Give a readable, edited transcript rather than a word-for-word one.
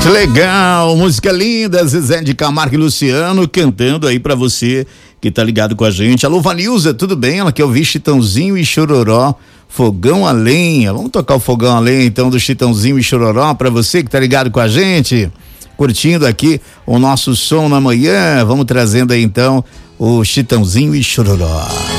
Muito legal, música linda, Zezé de Camargo e Luciano cantando aí pra você que tá ligado com a gente. Alô, Vanilza, tudo bem? Ela quer ouvir Chitãozinho e Chororó, Fogão a Lenha. Vamos tocar o Fogão a Lenha então do Chitãozinho e Chororó pra você que tá ligado com a gente, curtindo aqui o nosso som na manhã. Vamos trazendo aí então o Chitãozinho e Chororó.